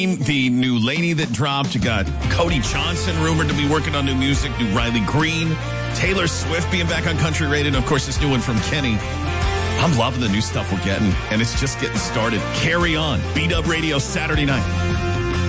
The new lady that dropped. You got Cody Johnson rumored to be working on new music. New Riley Green. Taylor Swift being back on Country Radio. And, of course, this new one from Kenny. I'm loving the new stuff we're getting. And it's just getting started. Carry on. B-Dub Radio Saturday night.